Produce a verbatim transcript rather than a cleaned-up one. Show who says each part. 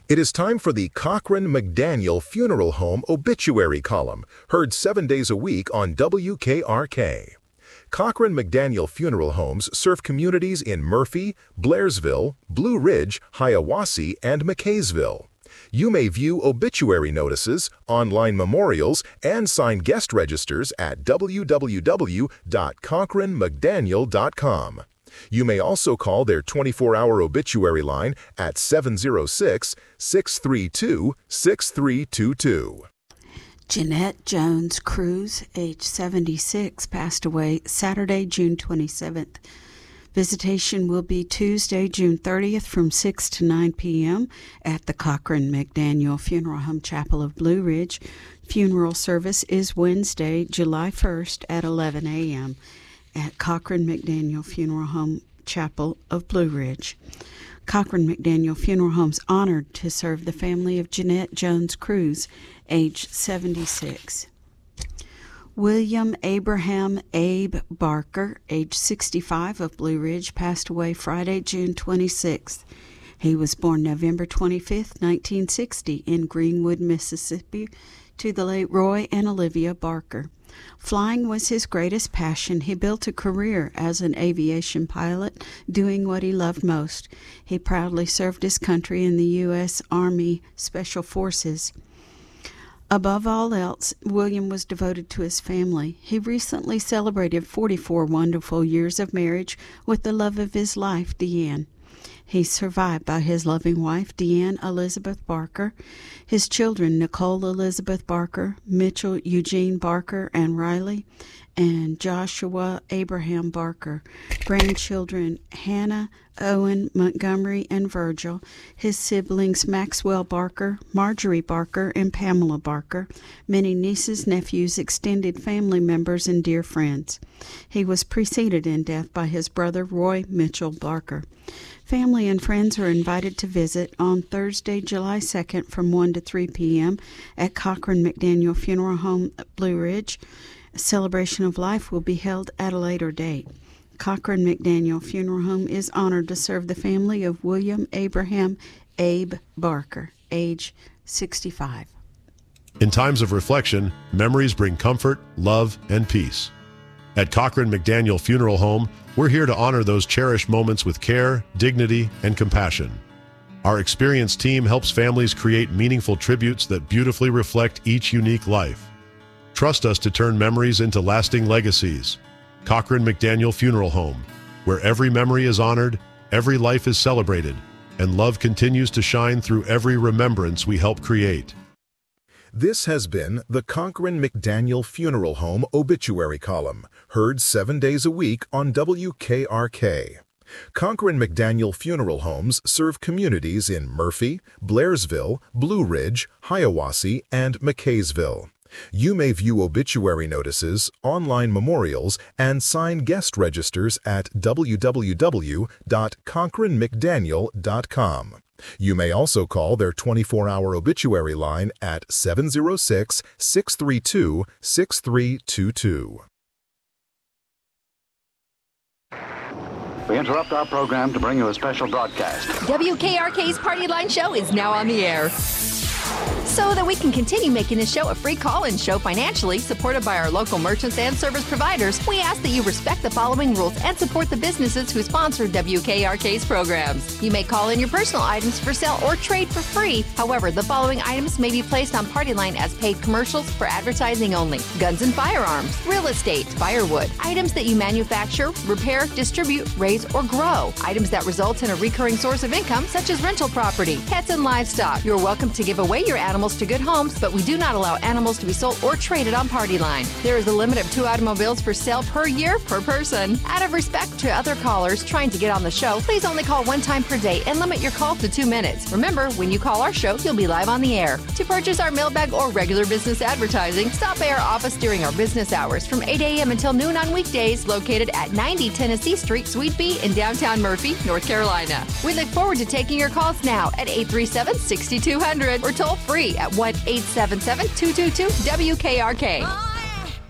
Speaker 1: It is time for the Cochran McDaniel Funeral Home Obituary Column, heard seven days a week on W K R K. Cochran McDaniel Funeral Homes serve communities in Murphy, Blairsville, Blue Ridge, Hiawassee, and McKaysville. You may view obituary notices, online memorials, and sign guest registers at w w w dot cochran mcdaniel dot com. You may also call their twenty-four hour obituary line at seven zero six, six three two, six three two two.
Speaker 2: Jeanette Jones Cruz, age seventy-six, passed away Saturday, June twenty-seventh. Visitation will be Tuesday, June thirtieth from six to nine p.m. at the Cochran McDaniel Funeral Home Chapel of Blue Ridge. Funeral service is Wednesday, July first at eleven a.m. at Cochran McDaniel Funeral Home Chapel of Blue Ridge. Cochran McDaniel Funeral Home's honored to serve the family of Jeanette Jones Cruz, age seventy-six. William Abraham Abe Barker, age sixty-five, of Blue Ridge, passed away Friday, June twenty-sixth. He was born November twenty-fifth, nineteen sixty, in Greenwood, Mississippi, to the late Roy and Olivia Barker. Flying was his greatest passion. He built a career as an aviation pilot, doing what he loved most. He proudly served his country in the U S Army Special Forces. Above all else, William was devoted to his family. He recently celebrated forty-four wonderful years of marriage with the love of his life, Deanne. He's survived by his loving wife, Deanne Elizabeth Barker, his children, Nicole Elizabeth Barker, Mitchell Eugene Barker and Riley, and Joshua Abraham Barker, grandchildren Hannah, Owen, Montgomery, and Virgil, his siblings Maxwell Barker, Marjorie Barker, and Pamela Barker, many nieces, nephews, extended family members, and dear friends. He was preceded in death by his brother Roy Mitchell Barker. Family and friends are invited to visit on Thursday, July second from one to three p.m. at Cochran McDaniel Funeral Home, Blue Ridge. A celebration of life will be held at a later date. Cochran McDaniel Funeral Home is honored to serve the family of William Abraham Abe Barker, age sixty-five.
Speaker 3: In times of reflection, memories bring comfort, love, and peace. At Cochran McDaniel Funeral Home, we're here to honor those cherished moments with care, dignity, and compassion. Our experienced team helps families create meaningful tributes that beautifully reflect each unique life. Trust us to turn memories into lasting legacies. Cochran McDaniel Funeral Home, where every memory is honored, every life is celebrated, and love continues to shine through every remembrance we help create.
Speaker 1: This has been the Cochran McDaniel Funeral Home Obituary Column, heard seven days a week on W K R K. Cochran McDaniel Funeral Homes serve communities in Murphy, Blairsville, Blue Ridge, Hiawassee, and McKaysville. You may view obituary notices, online memorials, and sign guest registers at w w w dot cochran mcdaniel dot com. You may also call their twenty-four hour obituary line at seven zero six, six three two, six three two two.
Speaker 4: We interrupt our program to bring you a special broadcast.
Speaker 5: W K R K's Party Line Show is now on the air. So that we can continue making this show a free call-in show financially, supported by our local merchants and service providers, we ask that you respect the following rules and support the businesses who sponsor W K R K's programs. You may call in your personal items for sale or trade for free. However, the following items may be placed on Party Line as paid commercials for advertising only: guns and firearms, real estate, firewood, items that you manufacture, repair, distribute, raise, or grow, items that result in a recurring source of income, such as rental property, pets, and livestock. You're welcome to give away your animals to good homes, but we do not allow animals to be sold or traded on Party Line. There is a limit of two automobiles for sale per year per person. Out of respect to other callers trying to get on the show, please only call one time per day and limit your call to two minutes. Remember, when you call our show, you'll be live on the air. To purchase our mailbag or regular business advertising, stop by our office during our business hours from eight a.m. until noon on weekdays, located at ninety Tennessee Street, Suite B in downtown Murphy, North Carolina. We look forward to taking your calls now at eight three seven, six two zero zero or toll free at one eight seven seven, two two two, W K R K.